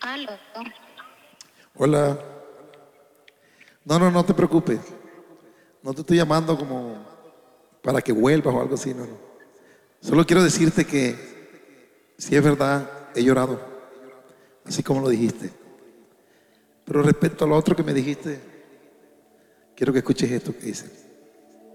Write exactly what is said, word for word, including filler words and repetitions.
Aló. Hola. No, no, no te preocupes. No te estoy llamando como para que vuelvas o algo así, no, no. Solo quiero decirte que si es verdad, he llorado, así como lo dijiste. Pero respecto a lo otro que me dijiste, quiero que escuches esto que dice.